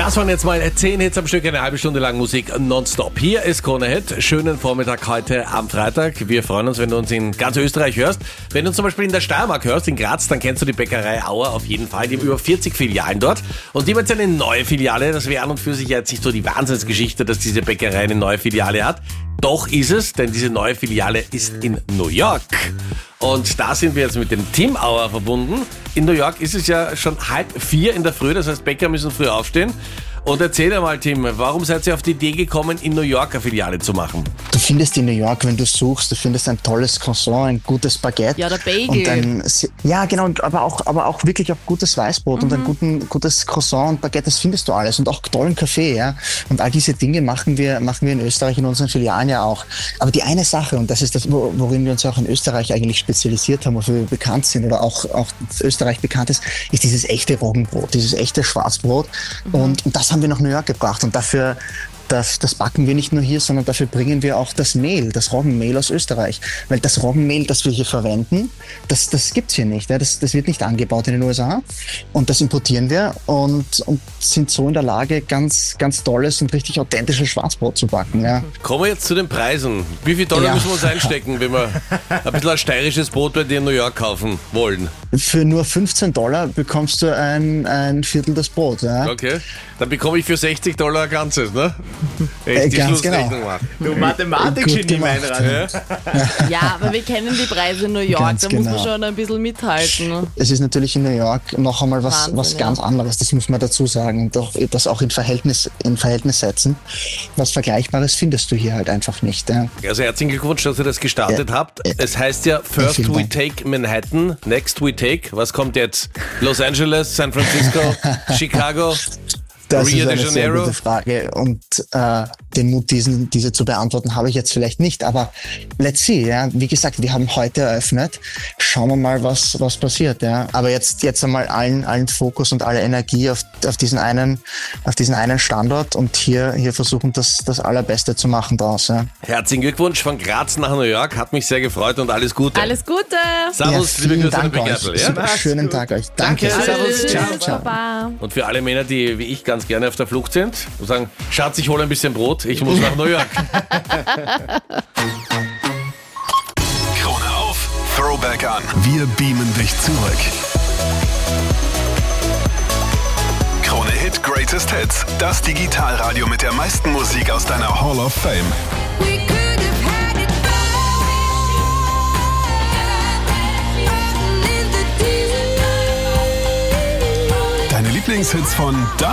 Das waren jetzt mal 10 Hits am Stück, eine halbe Stunde lang Musik nonstop. Hier ist Krone Hit. Schönen Vormittag heute am Freitag. Wir freuen uns, wenn du uns in ganz Österreich hörst. Wenn du uns zum Beispiel in der Steiermark hörst, in Graz, dann kennst du die Bäckerei Auer auf jeden Fall. Die haben über 40 Filialen dort. Und die haben jetzt eine neue Filiale. Das wäre an und für sich jetzt nicht so die Wahnsinnsgeschichte, dass diese Bäckerei eine neue Filiale hat. Doch ist es, denn diese neue Filiale ist in New York. Und da sind wir jetzt mit dem Team Auer verbunden. In New York ist es ja schon 3:30 in der Früh, das heißt Bäcker müssen früh aufstehen. Und erzähl einmal, Tim, warum seid ihr auf die Idee gekommen, in New York eine Filiale zu machen? Du findest in New York, wenn du suchst, du findest ein tolles Croissant, ein gutes Baguette. Ja, der Bagel. Ja, genau, aber auch wirklich auch gutes Weißbrot und ein gutes Croissant und Baguette, das findest du alles. Und auch tollen Kaffee, ja. Und all diese Dinge machen wir in Österreich in unseren Filialen ja auch. Aber die eine Sache, und das ist das, worin wir uns auch in Österreich eigentlich spezialisiert haben, wofür wir bekannt sind oder auch Österreich bekannt ist dieses echte Roggenbrot, dieses echte Schwarzbrot. Und das haben wir nach New York gebracht und dafür, das backen wir nicht nur hier, sondern dafür bringen wir auch das Mehl, das Roggenmehl aus Österreich. Weil das Roggenmehl, das wir hier verwenden, das gibt's hier nicht. Ja? Das wird nicht angebaut in den USA und das importieren wir und sind so in der Lage, ganz, ganz tolles und richtig authentisches Schwarzbrot zu backen. Ja. Kommen wir jetzt zu den Preisen. Wie viel Dollar müssen wir uns einstecken, wenn wir ein bisschen ein steirisches Brot bei dir in New York kaufen wollen? Für nur $15 bekommst du ein Viertel das Brot. Ja? Okay, dann bekomme ich für $60 ein ganzes, ne? Ganz genau. Du Mathematik-Genie, mein Rat. Ja, aber wir kennen die Preise in New York, Ganz da genau. muss man schon ein bisschen mithalten. Es ist natürlich in New York noch einmal was Wahnsinn, ganz anderes, das muss man dazu sagen und das auch in Verhältnis setzen. Was Vergleichbares findest du hier halt einfach nicht. Ja. Also herzlichen Glückwunsch, dass ihr das gestartet habt. Es heißt ja, first vielen we Dank. take Manhattan, next we take. Was kommt jetzt? Los Angeles, San Francisco, Chicago? Das Rio ist de eine sehr Janeiro? gute Frage und den Mut, diese zu beantworten, habe ich jetzt vielleicht nicht, aber let's see, ja. Wie gesagt, wir haben heute eröffnet, schauen wir mal, was passiert, ja. Aber jetzt einmal allen Fokus und alle Energie auf diesen einen Standort und hier versuchen, das Allerbeste zu machen draus, ja. Herzlichen Glückwunsch von Graz nach New York, hat mich sehr gefreut und alles Gute. Alles Gute! Servus, Ja, liebe vielen Grüße an den Dank Bäckerl. euch. Ja? Schönen Tag euch. Danke. Servus, ciao. Baba. Und für alle Männer, die wie ich ganz gerne auf der Flucht sind, und sagen, Schatz, ich hole ein bisschen Brot, ich muss nach New York. Krone auf, Throwback an. Wir beamen dich zurück. Krone Hit Greatest Hits. Das Digitalradio mit der meisten Musik aus deiner Hall of Fame. Deine Lieblingshits von da